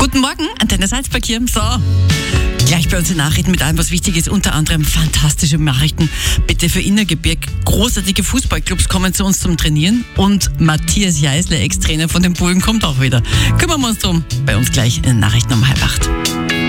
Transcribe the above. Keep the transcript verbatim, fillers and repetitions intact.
Guten Morgen, Antenne Salzburg hier. So, gleich bei uns in Nachrichten mit allem, was wichtig ist. Unter anderem fantastische Nachrichten. Bitte für Innergebirg. Großartige Fußballclubs kommen zu uns zum Trainieren. Und Matthias Jeißler, Ex-Trainer von den Bullen, kommt auch wieder. Kümmern wir uns drum. Bei uns gleich in den Nachrichten um halb acht.